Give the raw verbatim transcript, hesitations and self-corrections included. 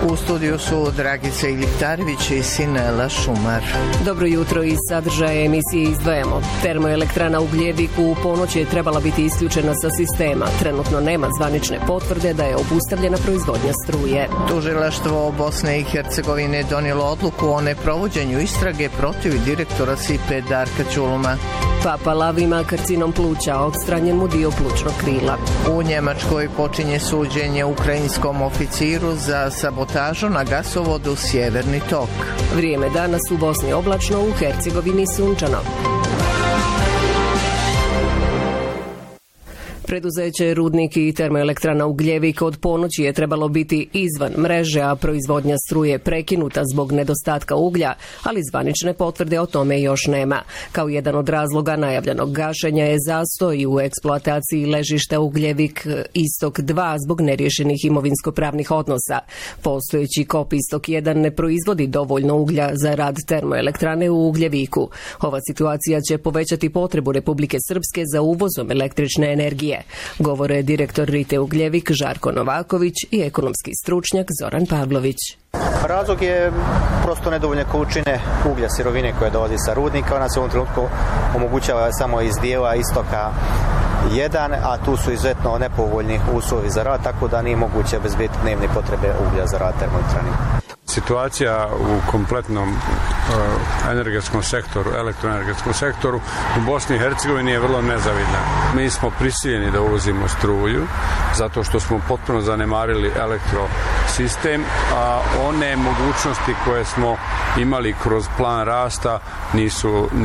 U studiju su Dragica Iljiktarević i Sinela Šumar. Dobro jutro, iz sadržaja emisije izdvajamo. Termoelektrana Ugljevik u ponoć je trebala biti isključena sa sistema. Trenutno nema zvanične potvrde da je obustavljena proizvodnja struje. Tužilaštvo Bosne i Hercegovine donijelo odluku o neprovođenju istrage protiv direktora S I P E Darka Ćuluma. Papa Lav ima karcinom pluća, odstranjen mu dio plućnog krila. U Njemačkoj počinje suđenje ukrajinskom oficiru za sabotažu na gasovodu Sjeverni tok. Vrijeme danas u Bosni oblačno, u Hercegovini sunčano. Preduzeće Rudnik i termoelektrana Ugljevik od ponoći je trebalo biti izvan mreže, a proizvodnja struje prekinuta zbog nedostatka uglja, ali zvanične potvrde o tome još nema. Kao jedan od razloga najavljenog gašenja je zastoj u eksploataciji ležišta Ugljevik Istok dva zbog neriješenih imovinsko-pravnih odnosa. Postojeći kop Istok jedan ne proizvodi dovoljno uglja za rad termoelektrane u Ugljeviku. Ova situacija će povećati potrebu Republike Srpske za uvozom električne energije, govore direktor Rite Ugljevik Žarko Novaković i ekonomski stručnjak Zoran Pavlović. Razlog je prosto nedovoljne količine uglja, sirovine koje dolazi sa rudnika. Ona se u ovom trenutku omogućava samo iz dijela Istoka jedan, a tu su izuzetno nepovoljni uslovi za rad, tako da nije moguće obezbediti dnevne potrebe uglja za rad termoelektrane. Situacija u kompletnom uh, energetskom sektoru, elektroenergetskom sektoru u Bosni i Hercegovini je vrlo nezavidna. Mi smo prisiljeni da uvozimo struju zato što smo potpuno zanemarili elektrosistem, a one mogućnosti koje smo imali kroz plan rasta nisu